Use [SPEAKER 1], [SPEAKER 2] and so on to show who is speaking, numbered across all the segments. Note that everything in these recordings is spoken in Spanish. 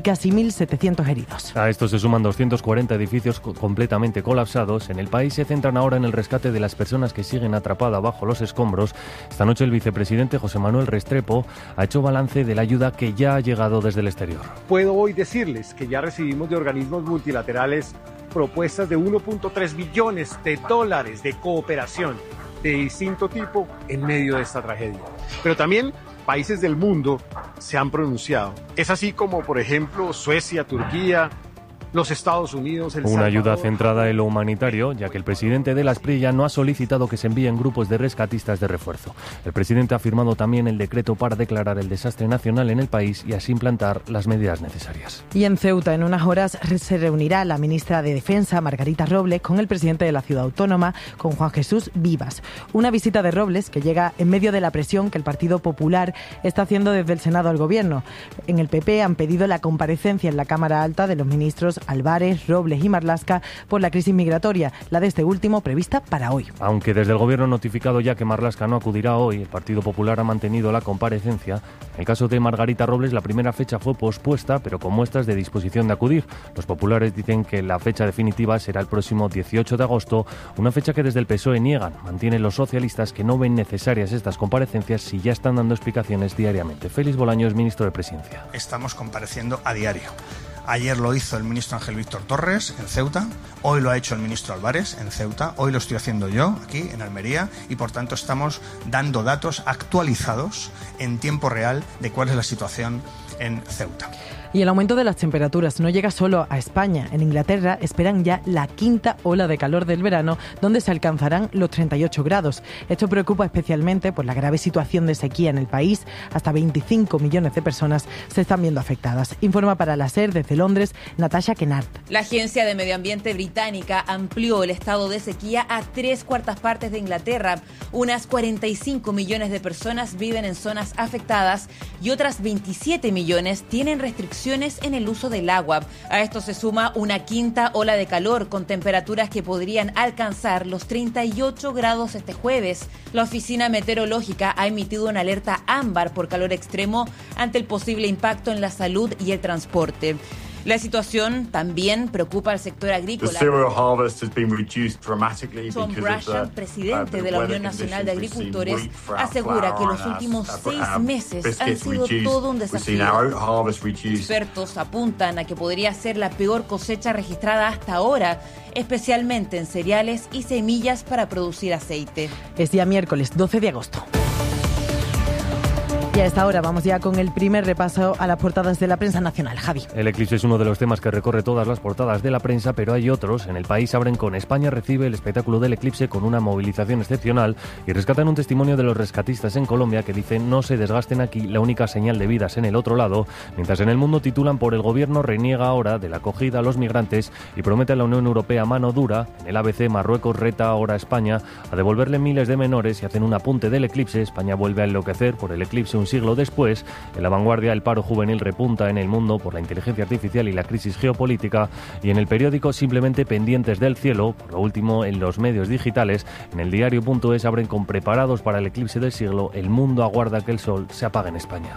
[SPEAKER 1] casi 1.700 heridos.
[SPEAKER 2] A esto se suman 240 edificios completamente colapsados. En el país se centran ahora en el rescate de las personas que siguen atrapadas bajo los escombros. Esta noche el vicepresidente José Manuel Restrepo ha hecho balance de la ayuda que ya ha llegado desde el exterior.
[SPEAKER 3] Puedo hoy decirles que ya recibimos de organismos multilaterales propuestas de 1.3 billones de dólares de cooperación de distinto tipo en medio de esta tragedia. Pero también países del mundo se han pronunciado. Es así como, por ejemplo, Suecia, Turquía, los Estados Unidos, El Salvador.
[SPEAKER 2] Una ayuda centrada en lo humanitario, ya que el presidente de la Asprilla no ha solicitado que se envíen grupos de rescatistas de refuerzo. El presidente ha firmado también el decreto para declarar el desastre nacional en el país y así implantar las medidas necesarias.
[SPEAKER 1] Y en Ceuta, en unas horas, se reunirá la ministra de Defensa, Margarita Robles, con el presidente de la ciudad autónoma, con Juan Jesús Vivas. Una visita de Robles que llega en medio de la presión que el Partido Popular está haciendo desde el Senado al Gobierno. En el PP han pedido la comparecencia en la Cámara Alta de los ministros Álvarez, Robles y Marlaska por la crisis migratoria, la de este último prevista para hoy.
[SPEAKER 2] Aunque desde el Gobierno han notificado ya que Marlaska no acudirá hoy, el Partido Popular ha mantenido la comparecencia. En el caso de Margarita Robles, la primera fecha fue pospuesta, pero con muestras de disposición de acudir. Los populares dicen que la fecha definitiva será el próximo 18 de agosto, una fecha que desde el PSOE niegan. Mantienen los socialistas que no ven necesarias estas comparecencias si ya están dando explicaciones diariamente. Félix Bolaños, ministro de Presidencia.
[SPEAKER 4] Estamos compareciendo a diario. Ayer lo hizo el ministro Ángel Víctor Torres en Ceuta, hoy lo ha hecho el ministro Álvarez en Ceuta, hoy lo estoy haciendo yo aquí en Almería y por tanto estamos dando datos actualizados en tiempo real de cuál es la situación en Ceuta.
[SPEAKER 1] Y el aumento de las temperaturas no llega solo a España. En Inglaterra esperan ya la quinta ola de calor del verano, donde se alcanzarán los 38 grados. Esto preocupa especialmente por la grave situación de sequía en el país. Hasta 25 millones de personas se están viendo afectadas. Informa para la SER desde Londres, Natasha Kennard.
[SPEAKER 5] La Agencia de Medio Ambiente británica amplió el estado de sequía a 3/4 partes de Inglaterra. Unas 45 millones de personas viven en zonas afectadas y otras 27 millones tienen restricciones en el uso del agua. A esto se suma una quinta ola de calor con temperaturas que podrían alcanzar los 38 grados este jueves. La Oficina Meteorológica ha emitido una alerta ámbar por calor extremo ante el posible impacto en la salud y el transporte. La situación también preocupa al sector agrícola. Tom Brashan, presidente de la Unión Nacional de Agricultores, asegura que los últimos 6 meses han sido todo un desafío. Expertos apuntan a que podría ser la peor cosecha registrada hasta ahora, especialmente en cereales y semillas para producir aceite.
[SPEAKER 1] Es día miércoles 12 de agosto. Y a esta hora vamos ya con el primer repaso a las portadas de la prensa nacional. Javi.
[SPEAKER 2] El eclipse es uno de los temas que recorre todas las portadas de la prensa, pero hay otros. En el país abren con España recibe el espectáculo del eclipse con una movilización excepcional y rescatan un testimonio de los rescatistas en Colombia que dicen no se desgasten aquí, la única señal de vida es en el otro lado. Mientras en el mundo titulan por el gobierno reniega ahora de la acogida a los migrantes y promete a la Unión Europea mano dura. En el ABC Marruecos reta ahora a España a devolverle miles de menores y hacen un apunte del eclipse. España vuelve a enloquecer por el eclipse un siglo después. En La Vanguardia, el paro juvenil repunta en el mundo por la inteligencia artificial y la crisis geopolítica. Y en el periódico, simplemente pendientes del cielo. Por lo último, en los medios digitales, en el diario.es abren con preparados para el eclipse del siglo. El mundo aguarda que el sol se apague en España.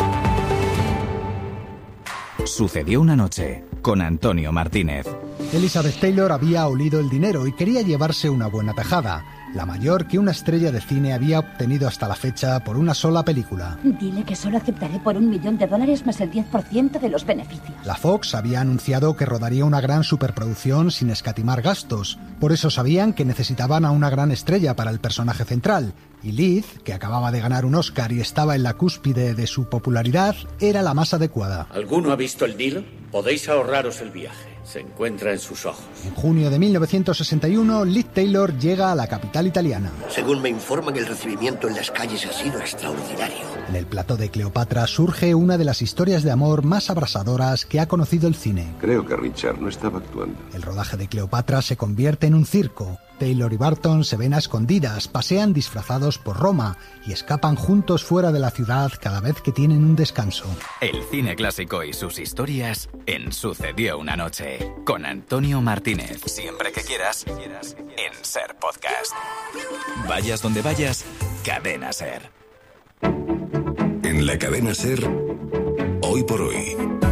[SPEAKER 6] Sucedió una noche con Antonio Martínez.
[SPEAKER 7] Elizabeth Taylor había olido el dinero y quería llevarse una buena tajada, la mayor que una estrella de cine había obtenido hasta la fecha por una sola película.
[SPEAKER 8] Dile que solo aceptaré por $1 millón más el 10% de los beneficios.
[SPEAKER 7] La Fox había anunciado que rodaría una gran superproducción sin escatimar gastos. Por eso sabían que necesitaban a una gran estrella para el personaje central. Y Liz, que acababa de ganar un Oscar y estaba en la cúspide de su popularidad, era la más adecuada.
[SPEAKER 9] ¿Alguno ha visto el Nilo? Podéis ahorraros el viaje. Se encuentra en sus ojos.
[SPEAKER 7] En junio de 1961, Liz Taylor llega a la capital italiana.
[SPEAKER 10] Según me informan, el recibimiento en las calles ha sido extraordinario.
[SPEAKER 7] En el plató de Cleopatra surge una de las historias de amor más abrasadoras que ha conocido el cine.
[SPEAKER 11] Creo que Richard no estaba actuando.
[SPEAKER 7] El rodaje de Cleopatra se convierte en un circo. Taylor y Barton se ven a escondidas, pasean disfrazados por Roma y escapan juntos fuera de la ciudad cada vez que tienen un descanso.
[SPEAKER 6] El cine clásico y sus historias en Sucedió una noche con Antonio Martínez. Siempre que quieras en SER Podcast. Vayas donde vayas, Cadena SER.
[SPEAKER 12] En la Cadena SER, hoy por hoy.